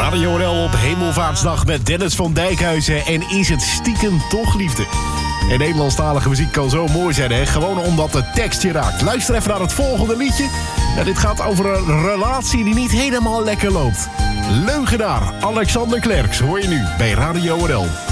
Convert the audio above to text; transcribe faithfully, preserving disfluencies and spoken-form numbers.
Radio R L op Hemelvaartsdag met Dennis van Dijkhuizen. En is het stiekem toch liefde? En Nederlandstalige muziek kan zo mooi zijn, hè? Gewoon omdat de tekst je raakt. Luister even naar het volgende liedje. Ja, dit gaat over een relatie die niet helemaal lekker loopt. Leugenaar Alexander Klerks hoor je nu bij Radio R L.